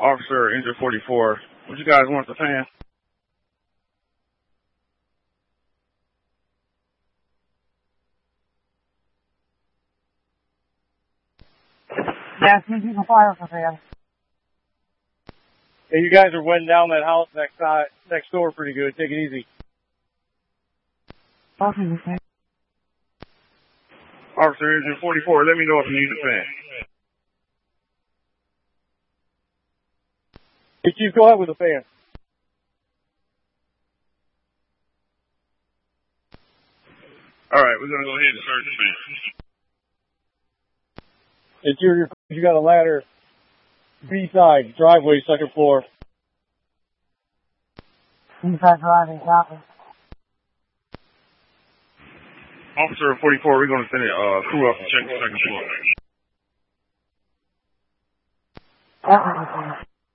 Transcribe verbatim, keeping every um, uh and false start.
Officer, engine forty-four. What you guys want the fan? Yeah, see people fire for fan. Hey, you guys are wetting down that house next side, next door pretty good. Take it easy. Okay, okay. Officer, engine forty-four, let me know if you need the fan. Hey, Chief, go ahead with the fan. All right, we're going to go ahead and start the fan. Interior, you got a ladder. B side, driveway, second floor. Inside driving, copy. Officer forty-four, we're going to send a uh, crew up to check the second floor. That was the